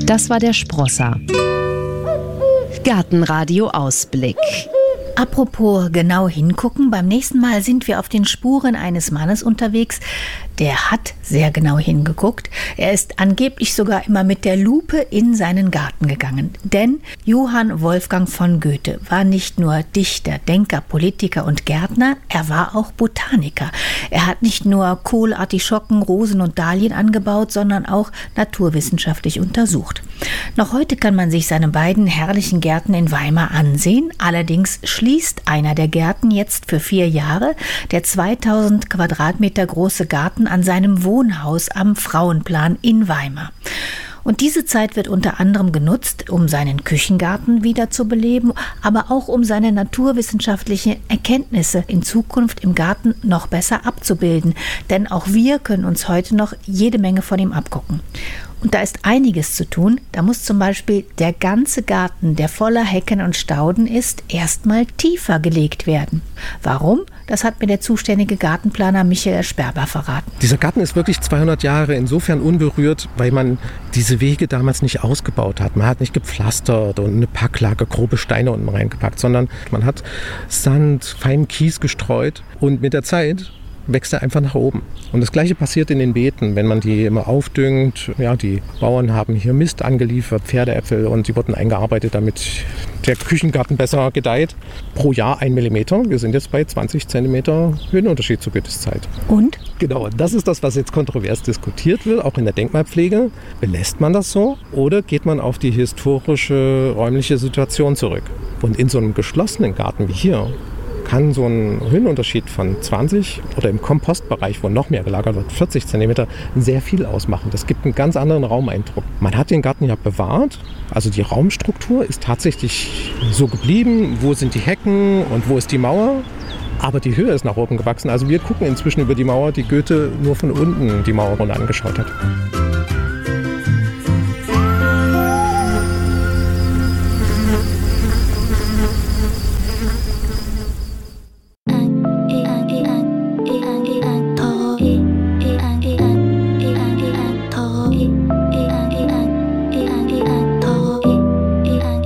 Das war der Sprosser. Gartenradio Ausblick. Apropos genau hingucken, beim nächsten Mal sind wir auf den Spuren eines Mannes unterwegs, der hat sehr genau hingeguckt. Er ist angeblich sogar immer mit der Lupe in seinen Garten gegangen. Denn Johann Wolfgang von Goethe war nicht nur Dichter, Denker, Politiker und Gärtner, er war auch Botaniker. Er hat nicht nur Kohl, Artischocken, Rosen und Dahlien angebaut, sondern auch naturwissenschaftlich untersucht. Noch heute kann man sich seine beiden herrlichen Gärten in Weimar ansehen. Allerdings schließt einer der Gärten jetzt für 4 Jahre. Der 2000 Quadratmeter große Garten an seinem Wohnhaus am Frauenplan in Weimar. Und diese Zeit wird unter anderem genutzt, um seinen Küchengarten wieder zu beleben, aber auch um seine naturwissenschaftlichen Erkenntnisse in Zukunft im Garten noch besser abzubilden. Denn auch wir können uns heute noch jede Menge von ihm abgucken. Und da ist einiges zu tun. Da muss zum Beispiel der ganze Garten, der voller Hecken und Stauden ist, erstmal tiefer gelegt werden. Warum? Das hat mir der zuständige Gartenplaner Michael Sperber verraten. Dieser Garten ist wirklich 200 Jahre insofern unberührt, weil man diese Wege damals nicht ausgebaut hat. Man hat nicht gepflastert und eine Packlage, grobe Steine unten reingepackt, sondern man hat Sand, feinen Kies gestreut und mit der Zeit wächst er einfach nach oben. Und das Gleiche passiert in den Beeten, wenn man die immer aufdüngt. Ja, die Bauern haben hier Mist angeliefert, Pferdeäpfel, und die wurden eingearbeitet, damit der Küchengarten besser gedeiht. Pro Jahr 1 Millimeter. Wir sind jetzt bei 20 Zentimeter Höhenunterschied zur Goetheszeit. Und? Genau, das ist das, was jetzt kontrovers diskutiert wird, auch in der Denkmalpflege. Belässt man das so oder geht man auf die historische räumliche Situation zurück? Und in so einem geschlossenen Garten wie hier kann so ein Höhenunterschied von 20 oder im Kompostbereich, wo noch mehr gelagert wird, 40 cm, sehr viel ausmachen. Das gibt einen ganz anderen Raumeindruck. Man hat den Garten ja bewahrt, also die Raumstruktur ist tatsächlich so geblieben. Wo sind die Hecken und wo ist die Mauer? Aber die Höhe ist nach oben gewachsen. Also wir gucken inzwischen über die Mauer, die Goethe nur von unten die Mauer runter angeschaut hat.